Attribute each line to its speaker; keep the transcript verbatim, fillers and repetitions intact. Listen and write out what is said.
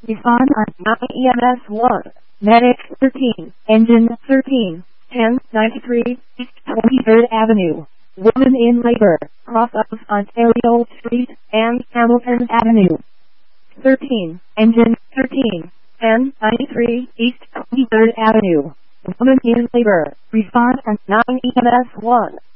Speaker 1: Respond on nine E M S one. Medic thirteen. Engine thirteen. ten ninety-three East twenty-third Avenue. Woman in labor. Cross of Ontario Street and Hamilton Avenue. thirteen. Engine thirteen. ten ninety-three East twenty-third Avenue. Woman in labor. Respond on nine E M S one.